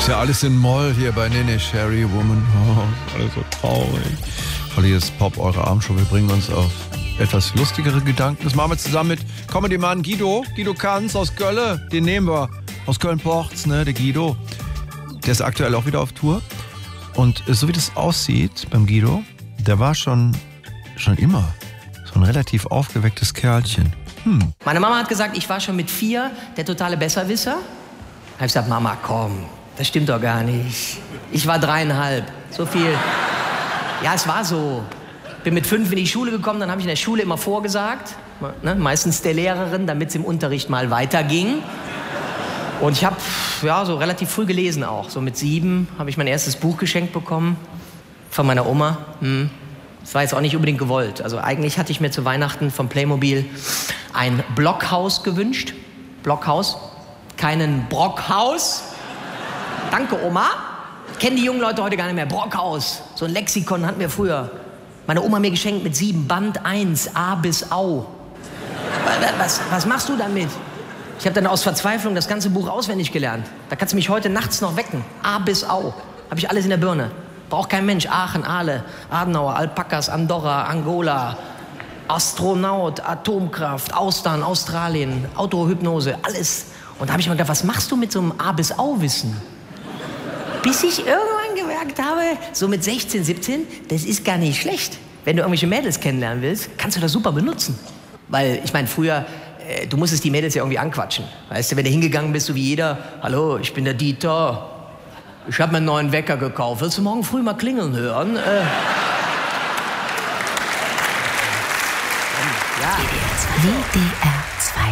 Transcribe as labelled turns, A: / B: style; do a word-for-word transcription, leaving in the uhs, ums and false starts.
A: ja alles in Moll hier bei Nene Sherry Woman. Oh, alles so traurig. Voll hier ist Pop, eure Abendshow. Wir bringen uns auf etwas lustigere Gedanken. Das machen wir zusammen mit Comedy-Mann Guido. Guido Kanz aus Gölle. Den nehmen wir. Aus Köln-Porz, ne, der Guido. Der ist aktuell auch wieder auf Tour. Und so wie das aussieht beim Guido, der war schon, schon immer so ein relativ aufgewecktes Kerlchen. Hm.
B: Meine Mama hat gesagt, ich war schon mit vier der totale Besserwisser. Da hab ich gesagt, Mama, komm, das stimmt doch gar nicht. Ich war dreieinhalb, so viel. Ja, es war so. Bin mit fünf in die Schule gekommen, dann habe ich in der Schule immer vorgesagt. Ne, meistens der Lehrerin, damit es im Unterricht mal weiterging. Und ich habe ja, so relativ früh gelesen auch. So mit sieben habe ich mein erstes Buch geschenkt bekommen von meiner Oma. Hm. Das war jetzt auch nicht unbedingt gewollt. Also eigentlich hatte ich mir zu Weihnachten vom Playmobil ein Blockhaus gewünscht. Blockhaus. Keinen Brockhaus. Danke, Oma. Kennen die jungen Leute heute gar nicht mehr. Brockhaus. So ein Lexikon hatten wir früher. Meine Oma mir geschenkt mit sieben. Band eins, A bis Au. Was, was machst du damit? Ich habe dann aus Verzweiflung das ganze Buch auswendig gelernt. Da kannst du mich heute nachts noch wecken. A bis Au. Habe ich alles in der Birne. Braucht kein Mensch. Aachen, Aale, Adenauer, Alpakas, Andorra, Angola, Astronaut, Atomkraft, Austern, Australien, Autohypnose, alles. Und da habe ich mir gedacht, was machst du mit so einem A bis Au-Wissen? Bis ich irgendwann gemerkt habe, so mit sechzehn, siebzehn, das ist gar nicht schlecht. Wenn du irgendwelche Mädels kennenlernen willst, kannst du das super benutzen. Weil, ich meine, früher, äh, du musstest die Mädels ja irgendwie anquatschen. Weißt du, wenn du hingegangen bist, so wie jeder, hallo, ich bin der Dieter, ich habe mir einen neuen Wecker gekauft, willst du morgen früh mal klingeln hören? Äh,
C: W D R